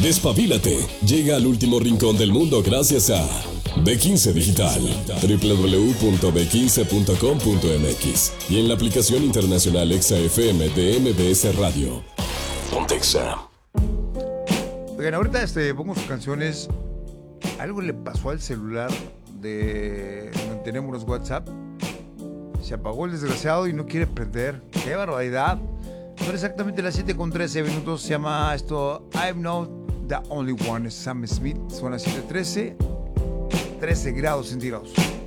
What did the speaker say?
Despabilate. Llega al último rincón del mundo gracias a B15 Digital. www.b15.com.mx y en la aplicación internacional Exa FM de MBS Radio. Pontexa. Oigan, ahorita pongo sus canciones. Algo le pasó al celular de donde tenemos los WhatsApp. Se apagó el desgraciado y no quiere prender. ¡Qué barbaridad! Son exactamente las 7:13. Se llama esto I'm Not the Only One. Es Sam Smith. Son las 7:13. 13 grados centígrados.